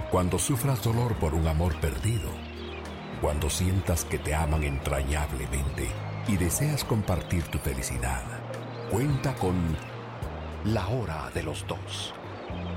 Cuando sufras dolor por un amor perdido, cuando sientas que te aman entrañablemente y deseas compartir tu felicidad, cuenta con La Hora de los Dos.